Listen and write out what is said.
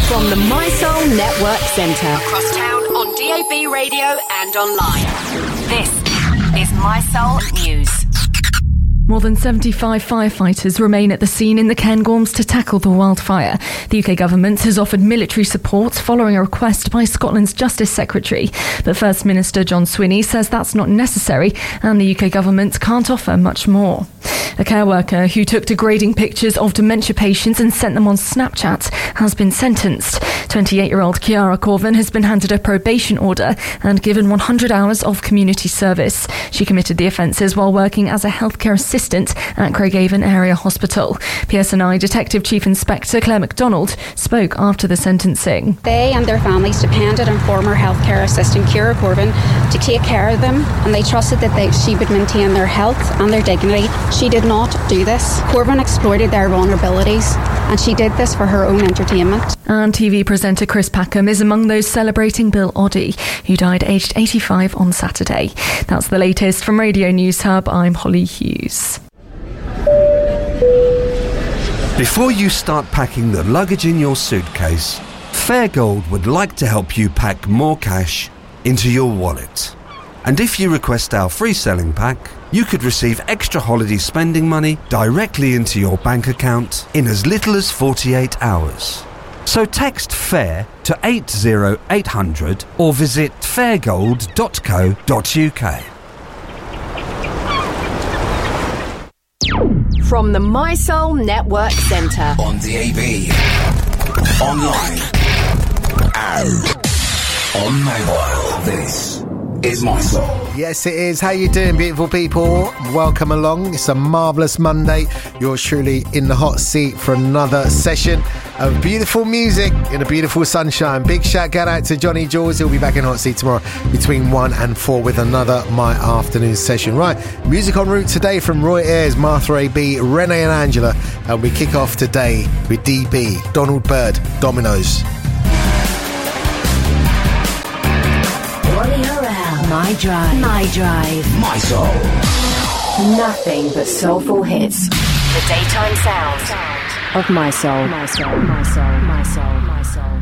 From the MySoul Network Centre. Across town on DAB radio and online. This is MySoul News. More than 75 firefighters remain at the scene in the Cairngorms to tackle the wildfire. The UK government has offered military support following a request by Scotland's Justice Secretary. But First Minister John Swinney says that's not necessary and the UK government can't offer much more. A care worker who took degrading pictures of dementia patients and sent them on Snapchat has been sentenced. 28-year-old Ciara Corvin has been handed a probation order and given 100 hours of community service. She committed the offences while working as a healthcare assistant at Craigavon Area Hospital. PSNI Detective Chief Inspector Claire MacDonald spoke after the sentencing. They and their families depended on former healthcare assistant Ciara Corvin to take care of them, and they trusted that she would maintain their health and their dignity. She did not do this. Corvin exploited their vulnerabilities, and she did this for her own entertainment. And TV presenter Chris Packham is among those celebrating Bill Oddie, who died aged 85 on Saturday. That's the latest from Radio News Hub. I'm Holly Hughes. Before you start packing the luggage in your suitcase, Fairgold would like to help you pack more cash into your wallet. And if you request our free selling pack, you could receive extra holiday spending money directly into your bank account in as little as 48 hours. So text FAIR to 80800 or visit fairgold.co.uk. From the MySoul Network Centre. On DAB, online, and on mobile. This is MySoul. Yes, it is. How you doing, beautiful people? Welcome along. It's a marvellous Monday. You're truly in the hot seat for another session of beautiful music in a beautiful sunshine. Big shout out to Johnny Jaws. He'll be back in hot seat tomorrow between 1 and 4 with another My Afternoon session. Right, music en route today from Roy Ayers, Martha A.B., Renee and Angela. And we kick off today with DB, Donald Byrd, Dominoes. My Drive. MySoul. Nothing but soulful hits. The daytime sound of MySoul.